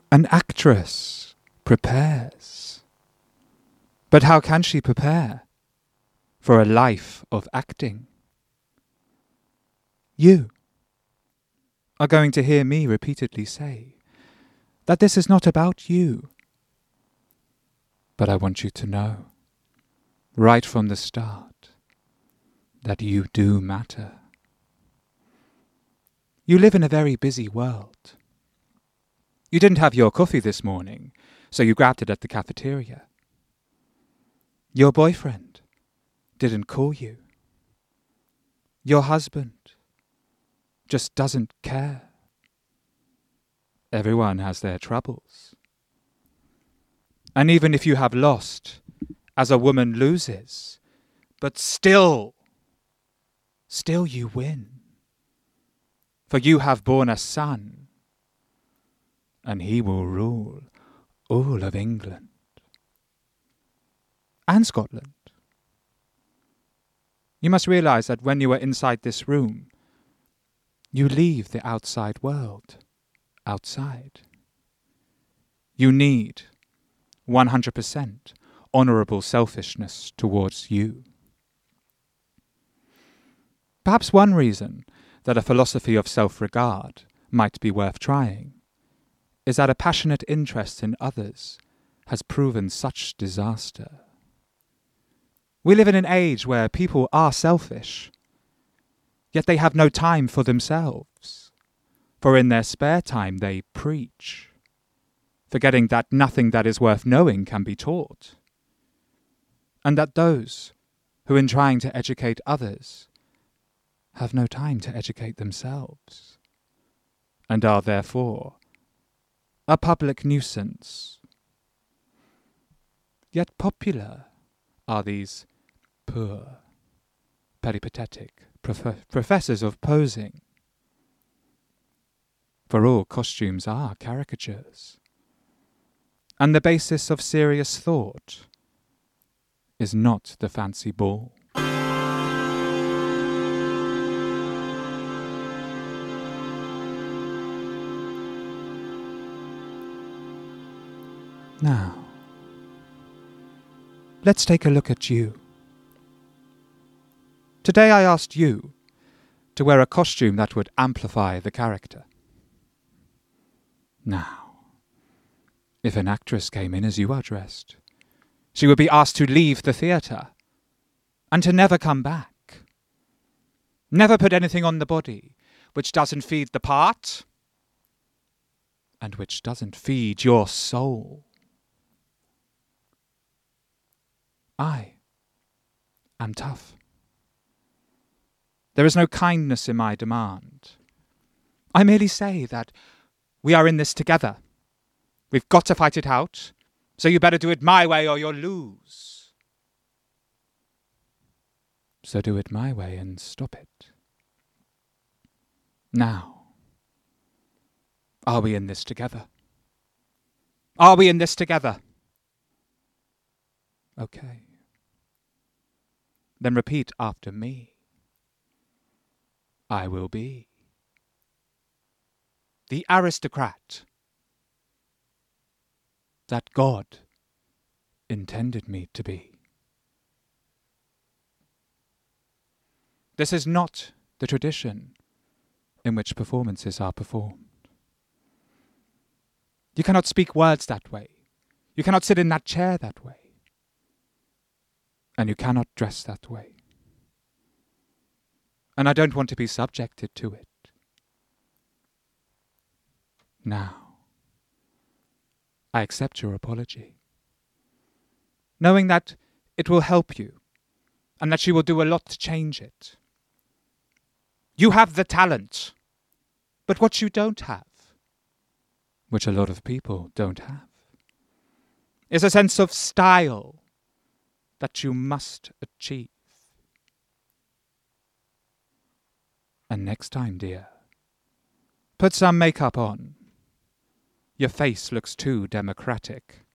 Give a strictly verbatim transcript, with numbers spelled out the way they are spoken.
An actress prepares. But how can she prepare for a life of acting? You are going to hear me repeatedly say that this is not about you. But I want you to know, right from the start, that you do matter. You live in a very busy world. You didn't have your coffee this morning, so you grabbed it at the cafeteria. Your boyfriend didn't call you. Your husband just doesn't care. Everyone has their troubles. And even if you have lost, as a woman loses, but still, still you win. For you have borne a son, and he will rule all of England and Scotland. You must realize that when you are inside this room, you leave the outside world outside. You need one hundred percent honourable selfishness towards you. Perhaps one reason that a philosophy of self-regard might be worth trying is that a passionate interest in others has proven such disaster. We live in an age where people are selfish, yet they have no time for themselves, for in their spare time they preach, forgetting that nothing that is worth knowing can be taught, and that those who in trying to educate others have no time to educate themselves, and are therefore a public nuisance. Yet popular are these poor, peripatetic prof- professors of posing. For all costumes are caricatures, and the basis of serious thought is not the fancy ball. Now, let's take a look at you. Today I asked you to wear a costume that would amplify the character. Now, if an actress came in as you are dressed, she would be asked to leave the theatre and to never come back. Never put anything on the body which doesn't feed the part and which doesn't feed your soul. I am tough. There is no kindness in my demand. I merely say that we are in this together. We've got to fight it out, so you better do it my way or you'll lose. So do it my way and stop it. Now, are we in this together? Are we in this together? Okay. Then repeat after me. I will be the aristocrat that God intended me to be. This is not the tradition in which performances are performed. You cannot speak words that way. You cannot sit in that chair that way. And you cannot dress that way. And I don't want to be subjected to it. Now, I accept your apology, knowing that it will help you and that you will do a lot to change it. You have the talent, but what you don't have, which a lot of people don't have, is a sense of style that you must achieve. And next time, dear, put some makeup on. Your face looks too democratic.